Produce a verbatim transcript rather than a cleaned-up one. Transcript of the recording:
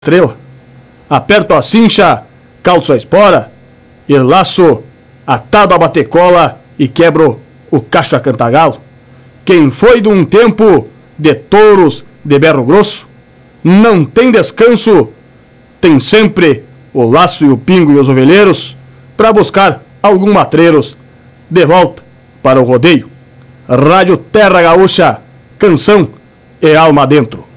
estrela. Aperto a cincha, calço a espora, e laço atado a batecola e quebro o cacho a cantagalo. Quem foi de um tempo de touros de berro grosso, não tem descanso, tem sempre o laço e o pingo e os ovelheiros para buscar algum matreiros de volta para o rodeio. Rádio Terra Gaúcha, canção e alma dentro.